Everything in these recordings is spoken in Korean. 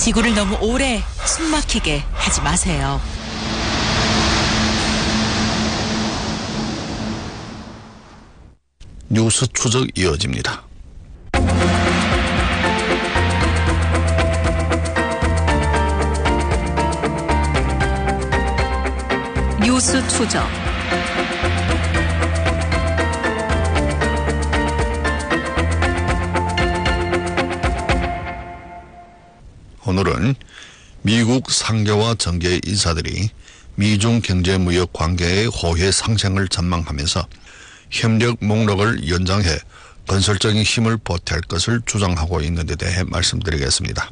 지구를 너무 오래 숨막히게 하지 마세요. 뉴스 추적 이어집니다. 뉴스 추적. 오늘은 미국 상계와 정계 인사들이 미중 경제무역 관계의 호혜 상승을 전망하면서 협력 목록을 연장해 건설적인 힘을 보탤 것을 주장하고 있는 데 대해 말씀드리겠습니다.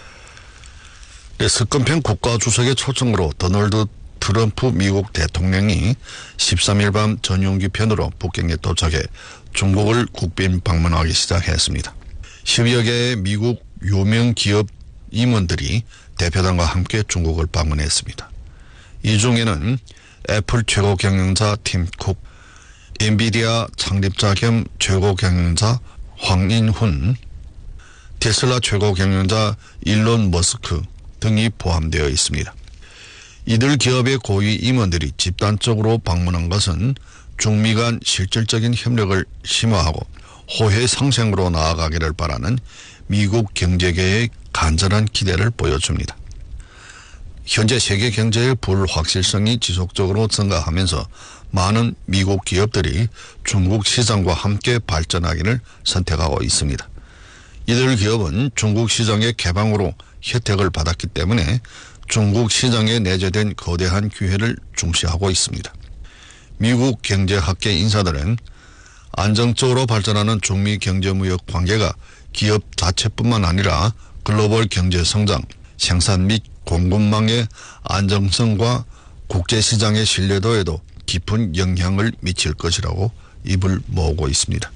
석건평 국가주석의 초청으로 도널드 트럼프 미국 대통령이 13일 밤 전용기 편으로 북경에 도착해 중국을 국빈 방문하기 시작했습니다. 10여 개의 미국 유명 기업 임원들이 대표단과 함께 중국을 방문했습니다. 이 중에는 애플 최고 경영자 팀 쿡, 엔비디아 창립자 겸 최고 경영자 황인훈, 테슬라 최고 경영자 일론 머스크 등이 포함되어 있습니다. 이들 기업의 고위 임원들이 집단적으로 방문한 것은 중미 간 실질적인 협력을 심화하고 호혜 상생으로 나아가기를 바라는 미국 경제계의 간절한 기대를 보여줍니다. 현재 세계 경제의 불확실성이 지속적으로 증가하면서 많은 미국 기업들이 중국 시장과 함께 발전하기를 선택하고 있습니다. 이들 기업은 중국 시장의 개방으로 혜택을 받았기 때문에 중국 시장에 내재된 거대한 기회를 중시하고 있습니다. 미국 경제학계 인사들은 안정적으로 발전하는 중미 경제무역 관계가 기업 자체뿐만 아니라 글로벌 경제 성장, 생산 및 공급망의 안정성과 국제시장의 신뢰도에도 깊은 영향을 미칠 것이라고 입을 모으고 있습니다.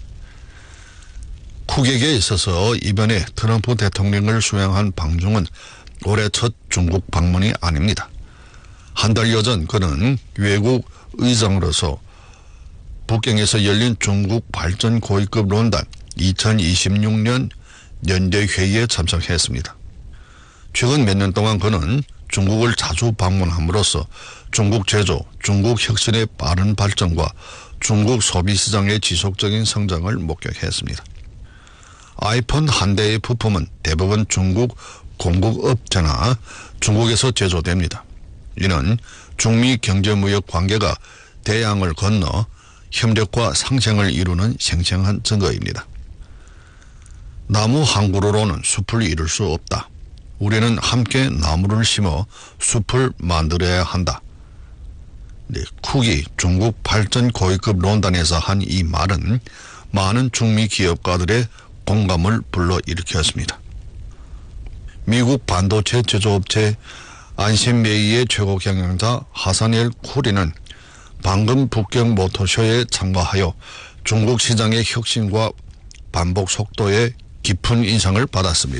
쿡에게 있어서 이번에 트럼프 대통령을 수행한 방중은 올해 첫 중국 방문이 아닙니다. 한 달여 전 그는 외국 의장으로서 북경에서 열린 중국 발전 고위급 론단 2026년 연대회의에 참석했습니다. 최근 몇 년 동안 그는 중국을 자주 방문함으로써 중국 제조, 중국 혁신의 빠른 발전과 중국 소비시장의 지속적인 성장을 목격했습니다. 아이폰 한 대의 부품은 대부분 중국 공급업체나 중국에서 제조됩니다. 이는 중미 경제무역 관계가 대양을 건너 협력과 상생을 이루는 생생한 증거입니다. 나무 한 그루로는 숲을 이룰 수 없다. 우리는 함께 나무를 심어 숲을 만들어야 한다. 쿡이 중국 발전 고위급 론단에서 한 이 말은 많은 중미 기업가들의 공감을 불러일으켰습니다. 미국 반도체 제조업체 안신메이의 최고 경영자 하산엘 쿠리는 방금 북경 모터쇼에 참가하여 중국 시장의 혁신과 반복 속도에 깊은 인상을 받았습니다.